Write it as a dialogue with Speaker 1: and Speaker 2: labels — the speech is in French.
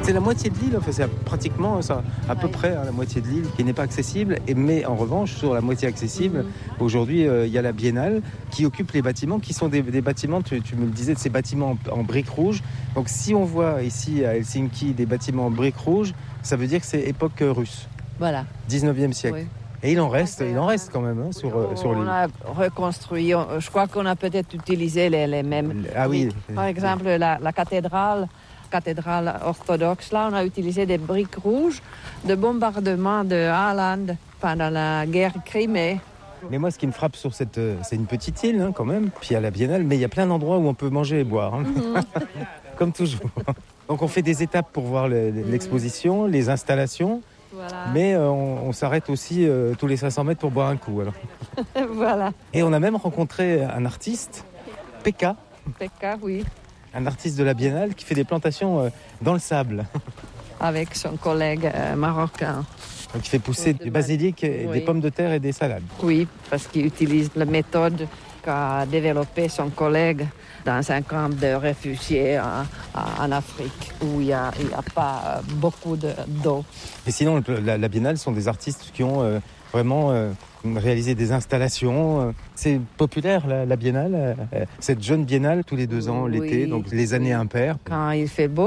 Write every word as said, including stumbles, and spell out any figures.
Speaker 1: C'est la moitié de l'île, enfin, c'est pratiquement ça, à ouais. peu près hein, la moitié de l'île qui n'est pas accessible. Et, mais en revanche, sur la moitié accessible, mmh. aujourd'hui, il euh, y a la Biennale qui occupe les bâtiments, qui sont des, des bâtiments, tu, tu me le disais, de ces bâtiments en, en briques rouges. Donc si on voit ici à Helsinki des bâtiments en briques rouges, ça veut dire que c'est époque russe.
Speaker 2: Voilà.
Speaker 1: dix-neuvième siècle. Oui. Et il en reste, il en reste quand même hein, sur,
Speaker 2: on,
Speaker 1: sur l'île.
Speaker 2: On a reconstruit, je crois qu'on a peut-être utilisé les, les mêmes.
Speaker 1: Ah oui.
Speaker 2: Par exemple, la, la cathédrale, cathédrale orthodoxe, là, on a utilisé des briques rouges de bombardement de Haaland pendant la guerre Crimée.
Speaker 1: Mais moi, ce qui me frappe sur cette, c'est une petite île hein, quand même, puis il y a la Biennale, mais il y a plein d'endroits où on peut manger et boire, hein. Mm-hmm. Comme toujours. Donc on fait des étapes pour voir le, l'exposition, les installations. Voilà. Mais euh, on, on s'arrête aussi euh, tous les cinq cents mètres pour boire un coup. Alors.
Speaker 2: Voilà.
Speaker 1: Et on a même rencontré un artiste, Pekka.
Speaker 2: Pekka, oui.
Speaker 1: Un artiste de la Biennale qui fait des plantations euh, dans le sable.
Speaker 2: Avec son collègue euh, marocain.
Speaker 1: Donc il fait pousser du basilic, et oui. des pommes de terre et des salades.
Speaker 2: Oui, parce qu'il utilise la méthode qu'a développée son collègue dans un camp de réfugiés en, en Afrique, où il n'y a, a pas beaucoup de, d'eau.
Speaker 1: Et sinon, la, la Biennale sont des artistes qui ont euh, vraiment euh, réalisé des installations. C'est populaire, la, la Biennale, euh, cette jeune Biennale, tous les deux ans, oui. l'été, donc les années impaires.
Speaker 2: Quand il fait beau,